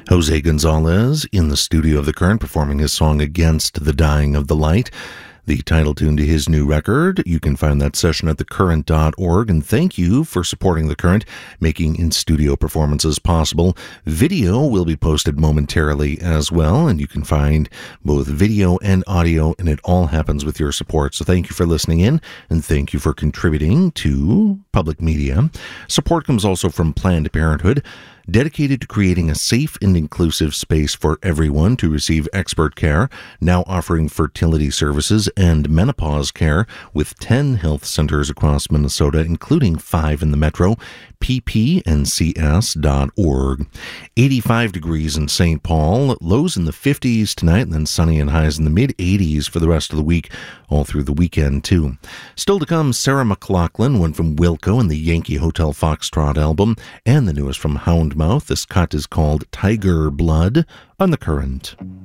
Jose Gonzalez in the studio of The Current performing his song Against the Dying of the Light, the title tune to his new record. You can find that session at thecurrent.org, and thank you for supporting The Current, making in-studio performances possible. Video will be posted momentarily as well, and you can find both video and audio, and it all happens with your support. So thank you for listening in, and thank you for contributing to public media. Support comes also from Planned Parenthood, dedicated to creating a safe and inclusive space for everyone to receive expert care, now offering fertility services and menopause care with 10 health centers across Minnesota, including 5 in the metro. ppncs.org. 85 degrees in St. Paul, lows in the 50s tonight, and then sunny and highs in the mid-80s for the rest of the week, all through the weekend too. Still to come, Sarah McLachlan, one from Wilco and the Yankee Hotel Foxtrot album, and the newest from Houndmouth. This cut is called Tiger Blood on The Current.